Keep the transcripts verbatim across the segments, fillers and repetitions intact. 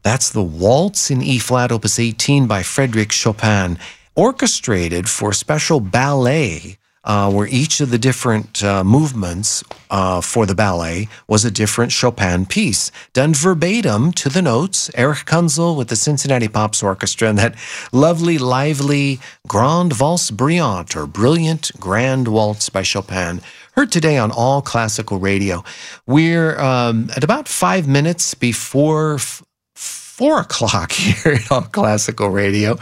That's the Waltz in E-flat, Opus eighteen by Frédéric Chopin, orchestrated for special ballet, uh, where each of the different uh, movements uh, for the ballet was a different Chopin piece, done verbatim to the notes. Erich Kunzel with the Cincinnati Pops Orchestra, and that lovely, lively Grande Valse Brillante, or Brilliant Grand Waltz by Chopin, heard today on All Classical Radio. We're um, at about five minutes before f- four o'clock here at All Classical Radio,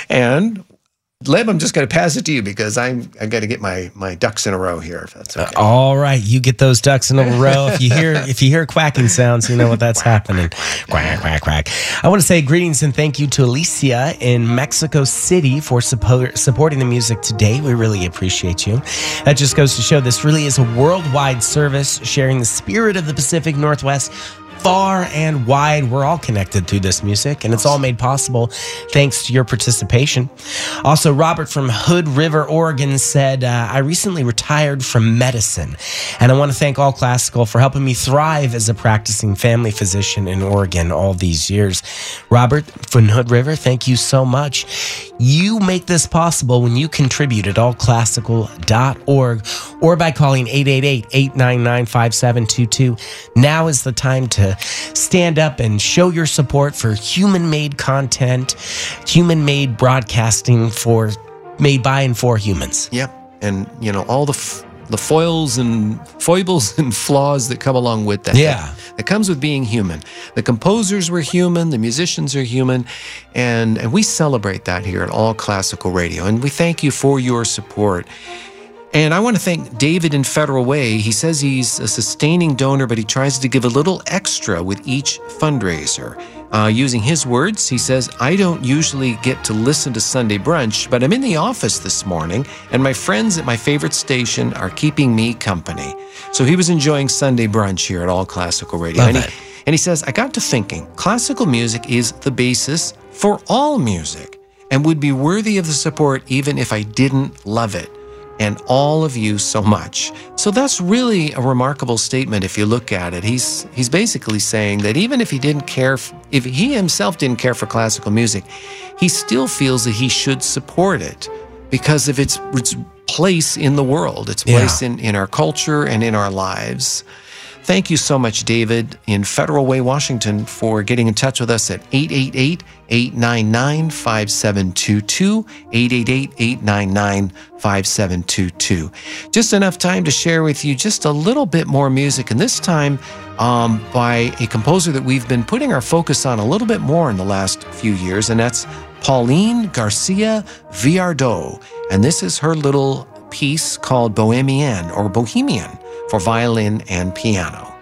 and Leb, I'm just going to pass it to you because I'm I got to get my my ducks in a row here. If that's okay. Uh, all right, you get those ducks in a row. If you hear if you hear quacking sounds, you know what that's happening. Quack quack quack. I want to say greetings and thank you to Alicia in Mexico City for support, supporting the music today. We really appreciate you. That just goes to show this really is a worldwide service sharing the spirit of the Pacific Northwest. Far and wide, we're all connected through this music, and it's all made possible thanks to your participation. Also, Robert from Hood River, Oregon said, uh, I recently retired from medicine, and I want to thank All Classical for helping me thrive as a practicing family physician in Oregon all these years. Robert from Hood River, thank you so much. You make this possible when you contribute at all classical dot org or by calling eight eight eight, eight nine nine, five seven two two. Now is the time to stand up and show your support for human-made content, human-made broadcasting for made by and for humans. Yep, and you know all the f- the foils and foibles and flaws that come along with that. Yeah, that, that comes with being human. The composers were human, the musicians are human, and and we celebrate that here at All Classical Radio, and we thank you for your support. And I want to thank David in Federal Way. He says he's a sustaining donor, but he tries to give a little extra with each fundraiser. Uh, using his words, he says, I don't usually get to listen to Sunday Brunch, but I'm in the office this morning, and my friends at my favorite station are keeping me company. So he was enjoying Sunday Brunch here at All Classical Radio. Love and, he, it. and he says, I got to thinking, classical music is the basis for all music and would be worthy of the support even if I didn't love it. And all of you so much. So that's really a remarkable statement if you look at it. He's he's basically saying that even if he didn't care, f- if he himself didn't care for classical music, he still feels that he should support it because of its, its place in the world, its place yeah. in, in our culture and in our lives. Thank you so much, David, in Federal Way, Washington, for getting in touch with us at eight eight eight, eight nine nine, five seven two two, eight eight eight, eight nine nine, five seven two two. Just enough time to share with you just a little bit more music, and this time um, by a composer that we've been putting our focus on a little bit more in the last few years, and that's Pauline Garcia Villardo. And this is her little piece called Bohemienne, or Bohemian, for violin and piano.